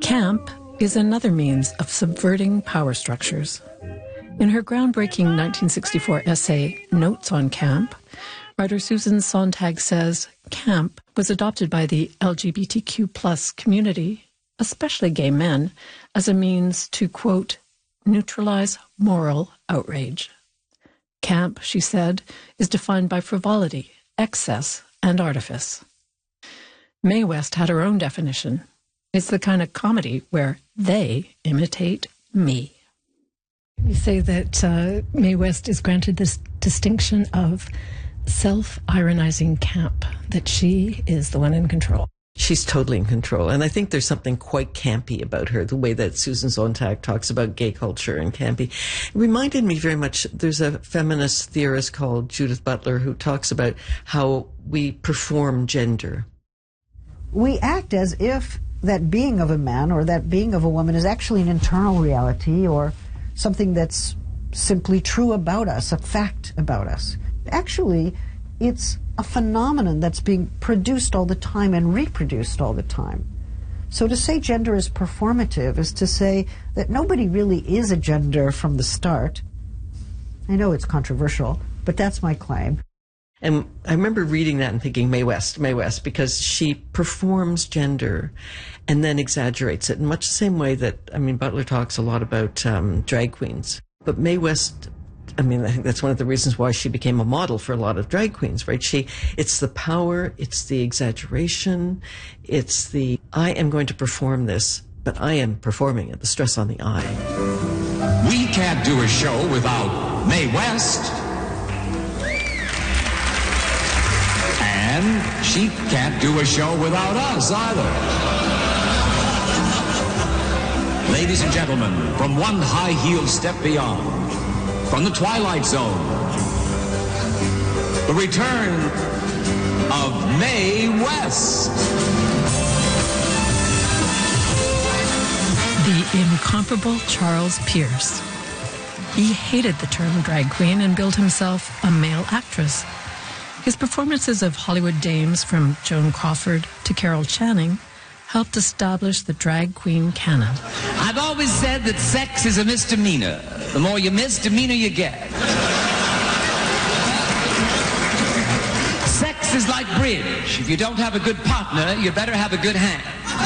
Camp is another means of subverting power structures. In her groundbreaking 1964 essay, Notes on Camp, writer Susan Sontag says camp was adopted by the LGBTQ+ community, especially gay men, as a means to, quote, neutralize moral outrage. Camp, she said, is defined by frivolity, excess, and artifice. Mae West had her own definition. It's the kind of comedy where they imitate me. You say that Mae West is granted this distinction of self-ironizing camp, that she is the one in control. She's totally in control. And I think there's something quite campy about her, the way that Susan Sontag talks about gay culture and campy. It reminded me very much, there's a feminist theorist called Judith Butler who talks about how we perform gender. We act as if that being of a man or that being of a woman is actually an internal reality or something that's simply true about us, a fact about us. Actually, it's a phenomenon that's being produced all the time and reproduced all the time. So to say gender is performative is to say that nobody really is a gender from the start. I know it's controversial, but that's my claim. And I remember reading that and thinking, Mae West, because she performs gender and then exaggerates it in much the same way that, Butler talks a lot about drag queens. But Mae West, I think that's one of the reasons why she became a model for a lot of drag queens, right? It's the power, it's the exaggeration, it's the, I am going to perform this, but I am performing it, the stress on the I. We can't do a show without Mae West. And she can't do a show without us either. Ladies and gentlemen, from one high-heeled step beyond, from the Twilight Zone, the return of Mae West. The incomparable Charles Pierce. He hated the term drag queen and billed himself a male actress. His performances of Hollywood dames from Joan Crawford to Carol Channing helped establish the drag queen canon. I've always said that sex is a misdemeanor. The more you misdemeanor you get. Sex is like bridge. If you don't have a good partner, you better have a good hand.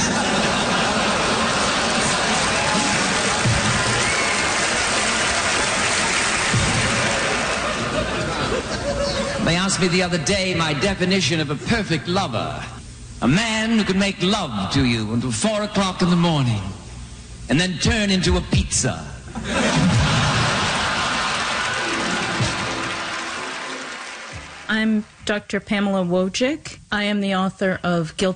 They asked me the other day my definition of a perfect lover. A man who can make love to you until 4 o'clock in the morning and then turn into a pizza. I'm Dr. Pamela Wojcik. I am the author of Guilty